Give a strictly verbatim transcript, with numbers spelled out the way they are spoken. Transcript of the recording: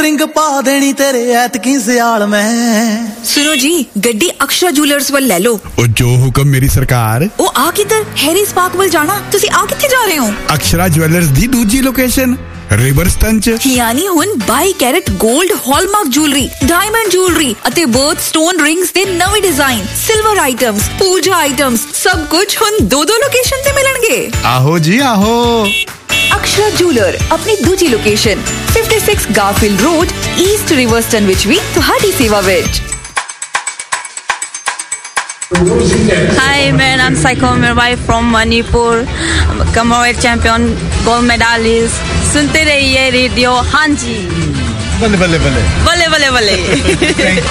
Ring ਪਾ ਦੇਣੀ ਤੇਰੇ ਐਤਕੀ ਸਿਆਲ ਮੈਂ। सुनो जी, गड्डी अक्षरा ज्वेलर्स ਵੱਲ ਲੈ ਲਓ। ਉਹ ਜੋ ਹੁਕਮ ਮੇਰੀ ਸਰਕਾਰ। ਉਹ ਆ ਕਿੱਧਰ? ਹੈਰੀਸ ਪਾਰਕ ਵੱਲ ਜਾਣਾ। ਤੁਸੀਂ ਆ ਕਿੱਥੇ ਜਾ ਰਹੇ ਹੋ? ਅਕਸ਼ਰਾ ਜੁਐਲਰਸ ਦੀ ਦੂਜੀ ਲੋਕੇਸ਼ਨ ਰਿਵਰਸਟਨ ਚ। ਯਾਨੀ ਹੁਣ ਬਾਈ ਕੈਰਟ 골ਡ ਹਾਲਮਾਰਕ ਜੁਐਲਰੀ, ਡਾਇਮੰਡ ਜੁਐਲਰੀ ਅਤੇ ਬਰਥ ਸਟੋਨ ਰਿੰਗਸ ਦੇ ਨਵੇਂ ਡਿਜ਼ਾਈਨ, ਸਿਲਵਰ ਆਈਟਮਸ, ਪੂਜਾ ਆਈਟਮਸ, ਸਭ ਕੁਝ ਹੁਣ ਦੋ ਦੋ ਲੋਕੇਸ਼ਨ ਤੇ ਮਿਲਣਗੇ। ਆਹੋ ਜੀ ਆਹੋ। ਅਕਸ਼ਰਾ ਜੁਐਲਰ ਆਪਣੀ ਦੂਜੀ ਲੋਕੇਸ਼ਨ fifty-six ਗਾਰਫੀਲਡ ਰੋਡ, ਈਸਟ ਰਿਵਰਸਟਨ ਵਿੱਚ ਵੀ ਤੁਹਾਡੀ ਸੇਵਾ ਵਿੱਚ। Hi, my name is Saiko Mirwai from Manipur, Commonwealth champion, gold medalist. सुनते रहिए रेडियो। हाँ जी, बल्ले बल्ले बल्ले बल्ले बल्ले बल्ले।